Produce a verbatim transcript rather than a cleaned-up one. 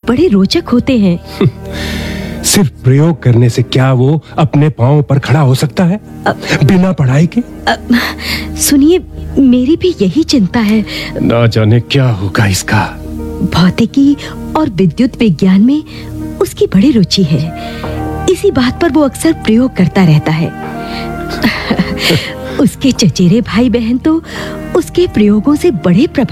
बड़े रोचक होते हैं। सिर्फ प्रयोग करने से क्या वो अपने पांव पर खड़ा हो सकता है बिना पढ़ाई के? सुनिए, मेरी भी यही चिंता है। ना जाने क्या होगा इसका। भौतिकी और विद्युत विज्ञान में उसकी बड़ी रुचि है। इसी बात पर वो अक्सर प्रयोग करता रहता है। उसके चचेरे भाई बहन तो उसके प्रयोगों से बड़े प्रभावित